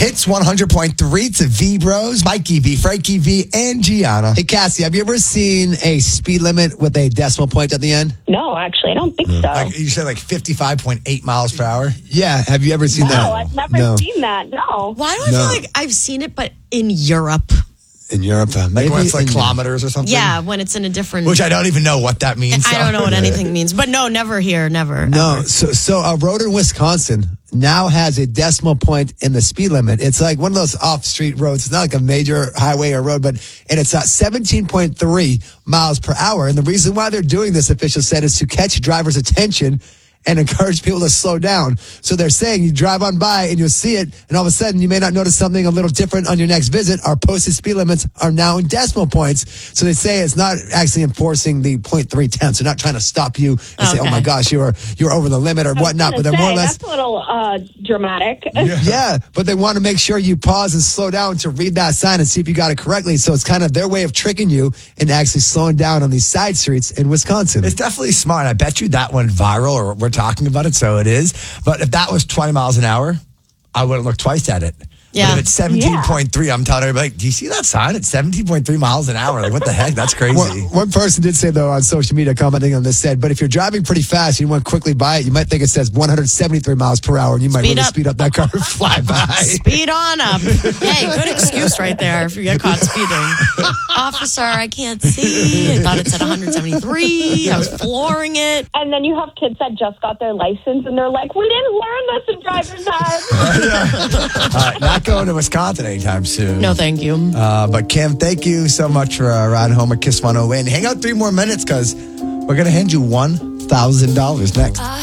Hits 100.3 to V Bros, Mikey V, Frankie V, and Gianna. Hey, Cassie, have you ever seen a speed limit with a decimal point at the end? No, actually, I don't think so. Like you said, like 55.8 miles per hour. Yeah, have you ever seen that? No, I've never seen that. No. Why do I feel like I've seen it, but in Europe? In Europe, Like when it's like kilometers or something? Yeah, when it's in a different... Which I don't even know what that means. I don't know what anything means. But no, never here, never. No, ever. so a road in Wisconsin now has a decimal point in the speed limit. It's like one of those off-street roads. It's not like a major highway or road, and it's at 17.3 miles per hour. And the reason why they're doing this, officials said, is to catch drivers' attention and encourage people to slow down. So they're saying you drive on by and you'll see it, and all of a sudden you may not notice something a little different on your next visit. Our posted speed limits are now in decimal points. So they say it's not actually enforcing the 0.3 tenths. They're not trying to stop you and say, oh my gosh, you're over the limit or whatnot. But they're more or less... That's a little dramatic. Yeah, but they want to make sure you pause and slow down to read that sign and see if you got it correctly. So it's kind of their way of tricking you and actually slowing down on these side streets in Wisconsin. It's definitely smart. I bet you that went viral, or we're talking about it, so it is. But if that was 20 miles an hour, I wouldn't look twice at it. Yeah. But if it's 17.3, I'm telling everybody, like, do you see that sign? It's 17.3 miles an hour. Like, what the heck? That's crazy. One person did say, though, on social media, commenting on this, said, but if you're driving pretty fast and you want to quickly by it, you might think it says 173 miles per hour, and you might speed up that car and fly by. Speed on up. Hey, good excuse right there if you get caught speeding. Officer, I can't see. I thought it said 173. I was flooring it. And then you have kids that just got their license, and they're like, we didn't learn this in driver's ed. Not going to Wisconsin anytime soon. No, thank you. But Kim, thank you so much for riding home at Kiss 108. And hang out 3 more minutes because we're going to hand you $1,000 next.